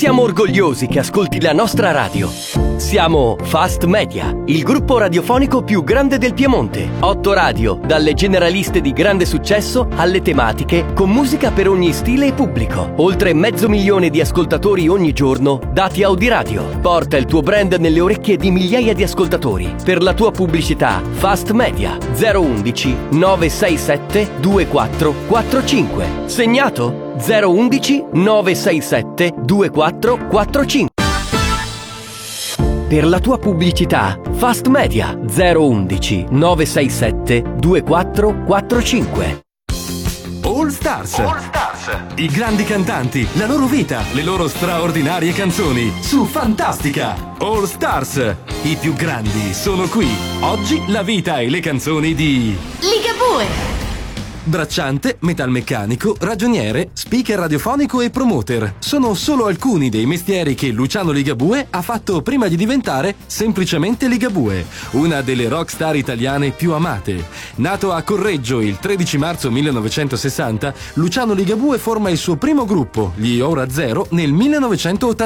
Siamo orgogliosi che ascolti la nostra radio. Siamo Fast Media, il gruppo radiofonico più grande del Piemonte. 8 radio, dalle generaliste di grande successo alle tematiche, con musica per ogni stile e pubblico. Oltre 500.000 di ascoltatori ogni giorno, dati Audiradio. Porta il tuo brand nelle orecchie di migliaia di ascoltatori. Per la tua pubblicità, Fast Media 011 967 2445. Segnato? 011 967 2445. Per la tua pubblicità, Fast Media 011 967 2445. All Stars. I grandi cantanti, la loro vita, le loro straordinarie canzoni su Fantastica. All Stars. I più grandi sono qui. Oggi la vita e le canzoni di Ligabue. bracciante, metalmeccanico, ragioniere, speaker radiofonico e promoter. Sono solo alcuni dei mestieri che Luciano Ligabue ha fatto prima di diventare semplicemente Ligabue, una delle rockstar italiane più amate. Nato a Correggio il 13 marzo 1960, Luciano Ligabue forma il suo primo gruppo, gli Ora Zero, nel 1980.